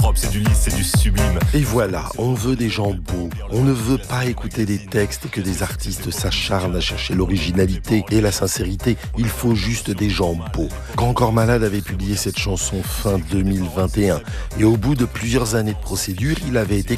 propre, c'est du lisse, c'est du sublime. Et voilà, on veut des gens beaux. On ne veut pas écouter des textes et que des artistes s'acharnent à chercher l'originalité et la sincérité. Il faut juste des gens beaux. Grand Corps Malade avait publié cette chanson fin 2021. Et au bout de plusieurs années de procédure, il avait été